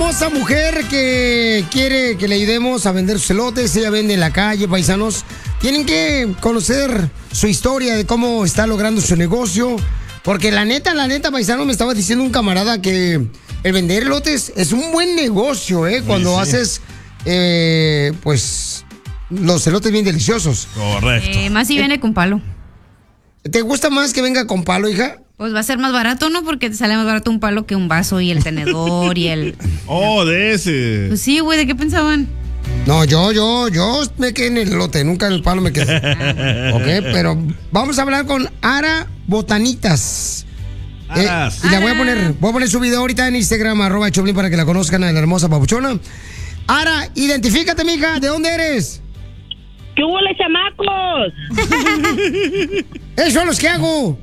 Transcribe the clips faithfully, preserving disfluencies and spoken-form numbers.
hermosa mujer que quiere que le ayudemos a vender sus elotes. Ella vende en la calle, paisanos. Tienen que conocer su historia de cómo está logrando su negocio. Porque la neta, la neta, paisano, me estaba diciendo un camarada que el vender elotes es un buen negocio, ¿eh? Cuando sí, sí. haces, eh, pues, los elotes bien deliciosos. Correcto. Eh, más si viene con palo. ¿Te gusta más que venga con palo, hija? Pues va a ser más barato, ¿no? Porque te sale más barato un palo que un vaso y el tenedor y el... Oh, de ese. Pues sí, güey, ¿de qué pensaban? No, yo, yo, yo me quedé en el elote, nunca en el palo me quedé. Ok, pero vamos a hablar con Ara Botanitas. Eh, y la voy a poner, voy a poner su video ahorita en Instagram, arroba Choplin, para que la conozcan a la hermosa papuchona. Ara, identifícate, mija, ¿de dónde eres? ¿Qué hubo, les chamacos? Eso son los que hago.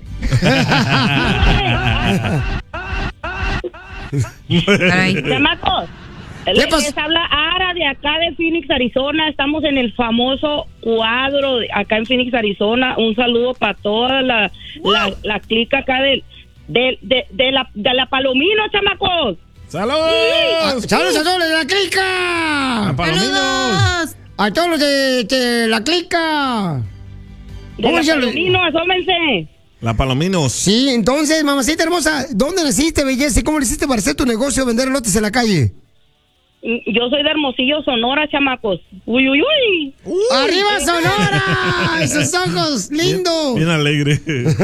Chamacos, les, les habla Ara de acá de Phoenix, Arizona. Estamos en el famoso cuadro de acá en Phoenix, Arizona. Un saludo para toda la, la, la clica acá de, de, de, de, la, de la Palomino, chamacos. ¡Saludos! Ah, ¡saludos a todos los de la clica! ¡A Palominos! A todos los de, de la clica. De la Palomino, asómense. La Palominos. Sí, entonces, mamacita hermosa, ¿dónde naciste, belleza? ¿Y cómo le hiciste para hacer tu negocio, vender elotes en la calle? Yo soy de Hermosillo, Sonora, chamacos. Uy, uy, uy. uy ¡Arriba, Sonora! ¡Esos ojos, lindo! Bien, bien alegre.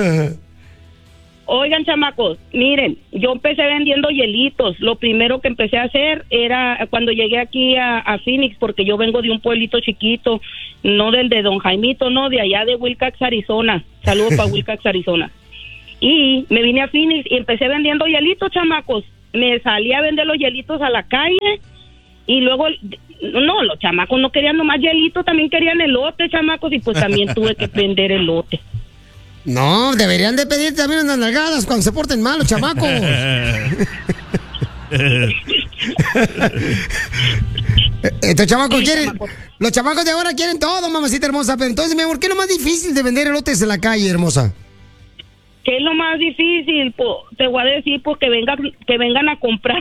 Oigan, chamacos, miren, yo empecé vendiendo hielitos. Lo primero que empecé a hacer era cuando llegué aquí a, a Phoenix, porque yo vengo de un pueblito chiquito, no del de Don Jaimito, no, de allá de Wilcox, Arizona. Saludos para Wilcox, Arizona. Y me vine a Phoenix y empecé vendiendo hielitos, chamacos. Me salí a vender los hielitos a la calle y luego, no, los chamacos no querían nomás hielitos, también querían elote, chamacos, y pues también tuve que vender elote. No, deberían de pedir también unas nalgadas cuando se porten mal los chamacos. Estos chamacos sí, quieren, chamacos. Los chamacos de ahora quieren todo, mamacita hermosa. Pero entonces, mi amor, ¿qué es lo más difícil de vender elotes en la calle, hermosa? ¿Qué es lo más difícil? Pues, te voy a decir, pues que vengan, que vengan a comprar.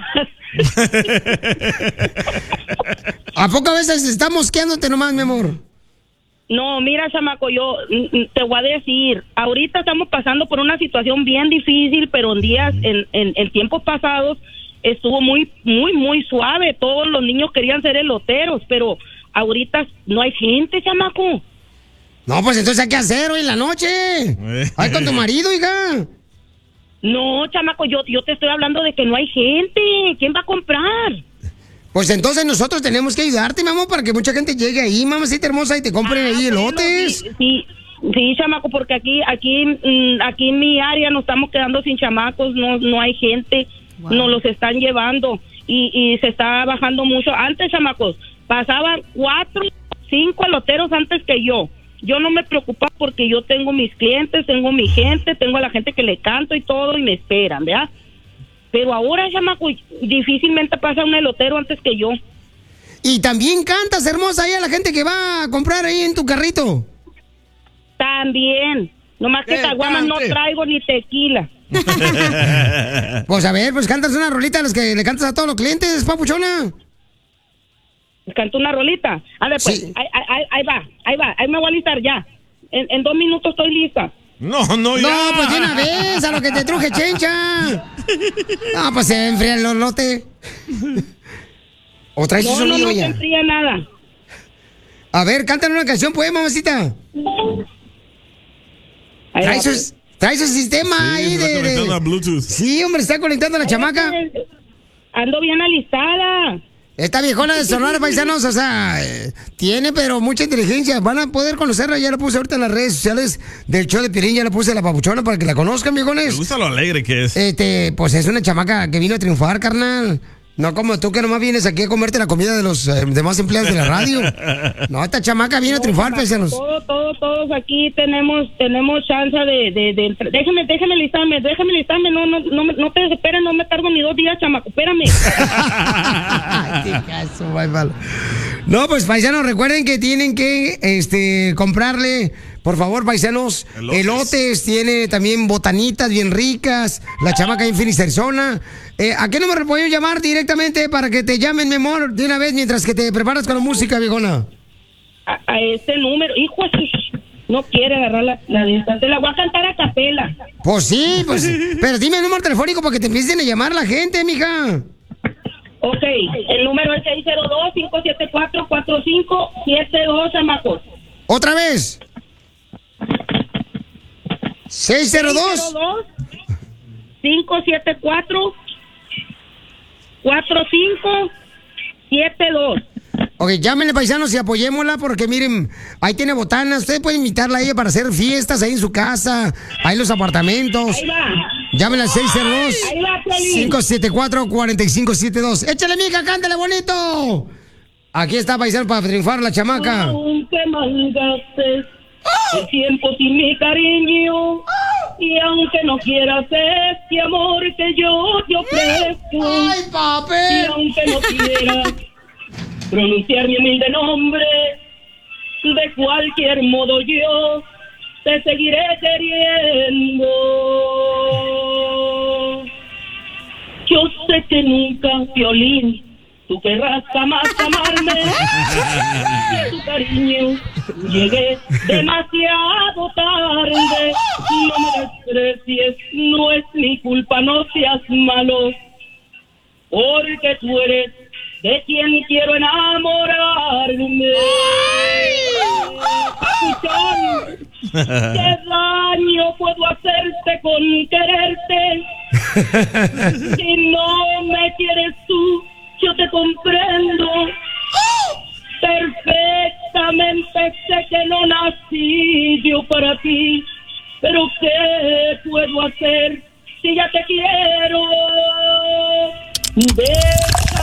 ¿A poco a veces estás mosqueándote nomás, mi amor? No, mira, chamaco, yo te voy a decir, ahorita estamos pasando por una situación bien difícil, pero en días, en, en, en tiempos pasados, estuvo muy, muy, muy suave. Todos los niños querían ser eloteros, pero ahorita no hay gente, chamaco. No, pues entonces hay que hacer hoy en la noche. Ay, con tu marido, hija. No, chamaco, yo, yo te estoy hablando de que no hay gente. ¿Quién va a comprar? Pues entonces nosotros tenemos que ayudarte, mi amor, para que mucha gente llegue ahí, mamacita hermosa, y te compren ah, ahí elotes. Bueno, sí, sí, sí, chamaco, porque aquí, aquí, aquí en mi área nos estamos quedando sin chamacos, no, no hay gente, wow. Nos los están llevando y, y se está bajando mucho. Antes, chamacos, pasaban cuatro, cinco eloteros antes que yo. Yo no me preocupaba porque yo tengo mis clientes, tengo mi gente, tengo a la gente que le canto y todo y me esperan, ¿verdad? Pero ahora, chamaco, difícilmente pasa un elotero antes que yo. Y también cantas, hermosa, ahí a la gente que va a comprar ahí en tu carrito. También. Nomás que caguamas no traigo ni tequila. Pues a ver, pues cantas una rolita a los que le cantas a todos los clientes, papuchona. Canto una rolita. A ver, pues, sí. ahí, ahí, ahí va, ahí va, ahí me voy a listar ya. En, en dos minutos estoy lista. No, no, ya. No, pues de una vez, a lo que te truje, chencha. No, pues se enfría el lote. ¿O traes no, su sonido no, no ya? se enfría nada. A ver, cántale una canción, pues, mamacita. Trae su, trae su sistema sí, ahí de... de... A Bluetooth. Sí, hombre, está conectando a la Ay, chamaca. Ando bien alistada. Esta viejona de Sonora, paisanos, o sea, eh, tiene pero mucha inteligencia. Van a poder conocerla, ya la puse ahorita en las redes sociales del show de Piolín, ya la puse a la papuchona para que la conozcan, viejones. Me gusta lo alegre que es. Este, pues es una chamaca que vino a triunfar, carnal. No como tú que nomás vienes aquí a comerte la comida de los eh, demás empleados de la radio. No, esta chamaca viene no, a triunfar, paisanos. Todos, todos, todos aquí tenemos tenemos chance de, de, de, de... Déjame, déjame listarme, déjame listarme. No, no, no, no te desesperes, no me tardo ni dos días, chamaco, espérame. Ay, qué caso, bye, bye. No, pues, paisanos, recuerden que tienen que este, comprarle por favor, paisanos. Elotes. Elotes, tiene también botanitas bien ricas. La chamaca en Phoenix, Arizona. Eh, ¿A qué número puedo llamar directamente para que te llamen, mi amor, de una vez mientras que te preparas con la música, viejona? A, a ese número, hijo, no quiere agarrar la, la distancia. La voy a cantar a capela. Pues sí, pues. Pero dime el número telefónico para que te empiecen a llamar la gente, mija. Ok, el número es seis cero dos, cinco siete cuatro, cuatro cinco siete dos, chamacos. ¿Otra vez? seis cero dos. cinco siete cuatro, cuatro cinco siete dos. Ok, llámenle, paisanos, y apoyémosla porque miren, ahí tiene botanas. Ustedes pueden invitarla a ella para hacer fiestas ahí en su casa, ahí en los apartamentos. Ahí va. Llámenla al seis cero dos, Ahí va, Piolín. cinco siete cuatro, cuatro cinco siete dos. ¡Échale, mija, cántale bonito! Aquí está, paisano, para triunfar la chamaca. Aunque malgastes el tiempo sin mi cariño, y aunque no quieras este amor que yo te ofrezco, ¡Ay, y papel! aunque no quieras pronunciar mi humilde nombre, de cualquier modo yo te seguiré queriendo. Yo sé que nunca, Piolín, tú querrás jamás amarme. Tu cariño llegué demasiado tarde. No me desprecies, no es mi culpa, no seas malo, porque tú eres de quien quiero enamorarme. Papuchón, ¿qué daño puedo hacerte con quererte? Si no me quieres tú, yo te comprendo perfectamente, sé que no nací yo para ti, pero ¿qué puedo hacer si ya te quiero? Deja